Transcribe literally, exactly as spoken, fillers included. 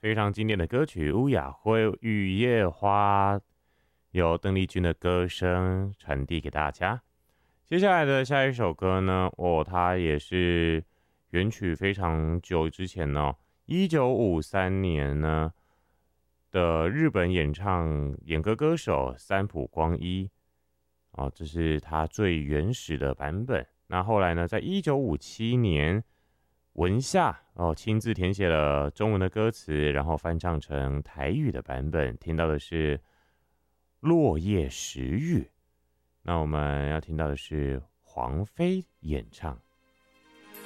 非常经典的歌曲《乌雅灰雨夜花》，由邓丽君的歌声传递给大家。接下来的下一首歌呢，哦，它也是原曲非常久之前呢、哦，一九五三年呢的日本演唱演歌歌手三浦光一，哦，这是他最原始的版本。那后来呢，在一九五七年。文夏哦亲自填写了中文的歌词，然后翻唱成台语的版本，听到的是落叶时雨。那我们要听到的是黄飞演唱。